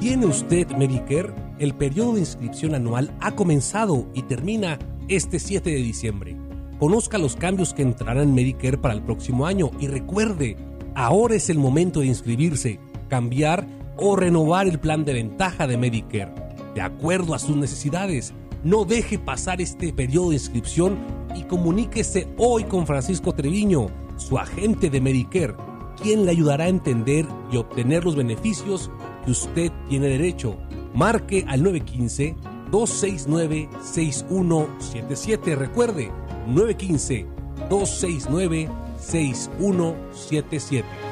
¿Tiene usted Medicare? El periodo de inscripción anual ha comenzado y termina este 7 de diciembre. Conozca los cambios que entrarán en Medicare para el próximo año y recuerde, ahora es el momento de inscribirse, cambiar o renovar el plan de ventaja de Medicare, de acuerdo a sus necesidades. No deje pasar este periodo de inscripción y comuníquese hoy con Francisco Treviño, su agente de Medicare, quien le ayudará a entender y obtener los beneficios que usted tiene derecho. Marque al 915-269-6177. Recuerde, 915-269-6177.